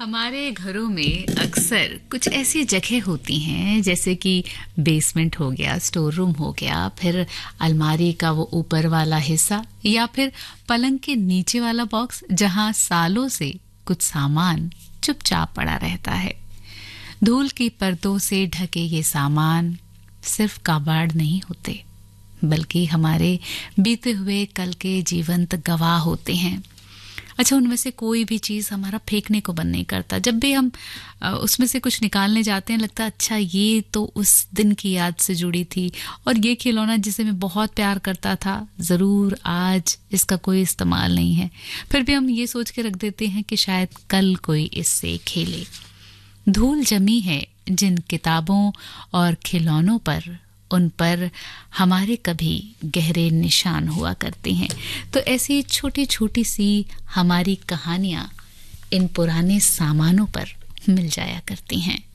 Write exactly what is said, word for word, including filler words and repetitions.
हमारे घरों में अक्सर कुछ ऐसी जगह होती हैं जैसे कि बेसमेंट हो गया, स्टोर रूम हो गया, फिर अलमारी का वो ऊपर वाला हिस्सा या फिर पलंग के नीचे वाला बॉक्स जहां सालों से कुछ सामान चुपचाप पड़ा रहता है। धूल की परतों से ढके ये सामान सिर्फ कबाड़ नहीं होते बल्कि हमारे बीते हुए कल के जीवंत गवाह होते हैं। अच्छा, उनमें से कोई भी चीज़ हमारा फेंकने को मन नहीं करता। जब भी हम उसमें से कुछ निकालने जाते हैं लगता है अच्छा ये तो उस दिन की याद से जुड़ी थी और ये खिलौना जिसे मैं बहुत प्यार करता था ज़रूर आज इसका कोई इस्तेमाल नहीं है। फिर भी हम ये सोच के रख देते हैं कि शायद कल कोई इससे खेले। धूल जमी है जिन किताबों और खिलौनों पर, उन पर हमारे कभी गहरे निशान हुआ करते हैं। तो ऐसी छोटी छोटी सी हमारी कहानियां इन पुराने सामानों पर मिल जाया करती हैं।